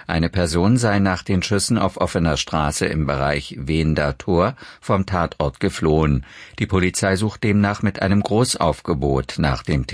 Eine Person sei nach den Schüssen auf offener Straße im Bereich Wehender Tor vom Tatort geflohen. Die Polizei sucht demnach mit einem Großaufgebot nach dem